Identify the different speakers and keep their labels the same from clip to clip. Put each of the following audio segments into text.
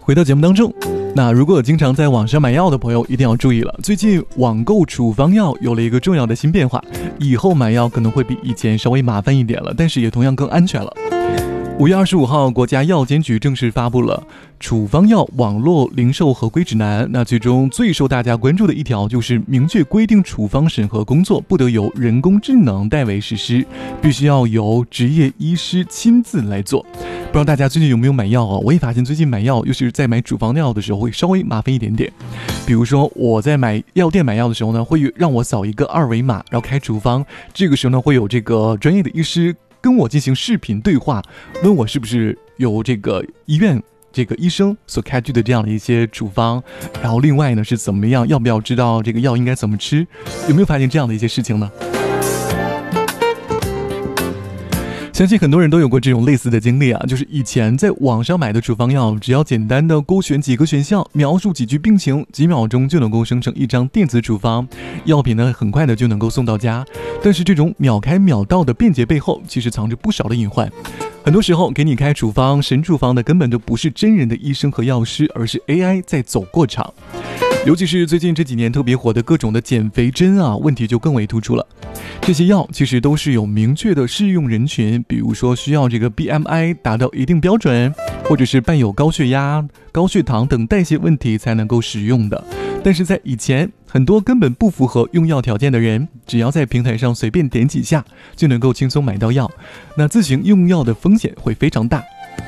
Speaker 1: 回到节目当中，那如果经常在网上买药的朋友一定要注意了，最近网购处方药有了一个重要的新变化，以后买药可能会比以前稍微麻烦一点了，但是也同样更安全了。5月25号，国家药监局正式发布了处方药网络零售合规指南。那其中最受大家关注的一条就是明确规定，处方审核工作不得由人工智能代为实施，必须要由执业医师亲自来做。不知道大家最近有没有买药啊？我也发现最近买药，尤其是在买处方药的时候，会稍微麻烦一点点。比如说我在药店买药的时候呢，会让我扫一个2维码，然后开处方。这个时候呢，会有这个专业的医师跟我进行视频对话，问我是不是有这个医院这个医生所开具的这样的一些处方，然后另外呢是怎么样，要不要知道这个药应该怎么吃，有没有发现这样的一些事情呢？相信很多人都有过这种类似的经历啊，就是以前在网上买的处方药，只要简单的勾选几个选项，描述几句病情，几秒钟就能够生成一张电子处方，药品呢很快的就能够送到家。但是这种秒开秒到的便捷背后，其实藏着不少的隐患。很多时候给你开处方、审处方的根本就不是真人的医生和药师，而是 AI 在走过场。尤其是最近这几年特别火的各种的减肥针啊，问题就更为突出了。这些药其实都是有明确的适用人群，比如说需要这个 BMI 达到一定标准，或者是伴有高血压、高血糖等代谢问题才能够使用的。但是在以前，很多根本不符合用药条件的人，只要在平台上随便点几下，就能够轻松买到药，那自行用药的风险会非常大。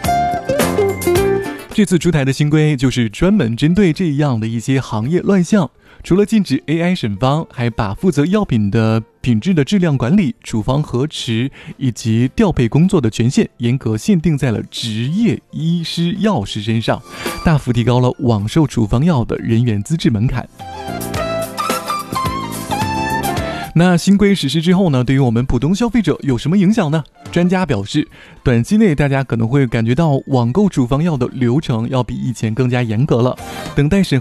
Speaker 1: 这次出台的新规就是专门针对这样的一些行业乱象，除了禁止 AI 审方，还把负责药品的品质的质量管理、处方核持以及调配工作的权限严格限定在了执业医师药师身上，大幅提高了网售处方药的人员资质门槛。那新规实施之后呢，对于我们普通消费者有什么影响呢？专家表示，短期内大家可能会感觉到网购处方药的流程要比以前更加严格了，等待审